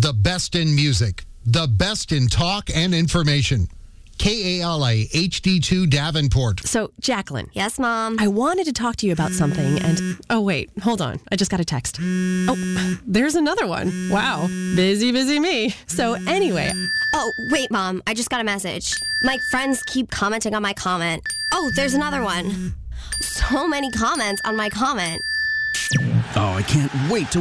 The best in music. The best in talk and information. KALA HD2 Davenport. So, Jacqueline. Yes, Mom? I wanted to talk to you about something and... Oh, wait. Hold on. I just got a text. Oh, there's another one. Wow. Busy me. So, anyway... Oh, wait, Mom. I just got a message. My friends keep commenting on my comment. Oh, there's another one. So many comments on my comment. Oh, I can't wait to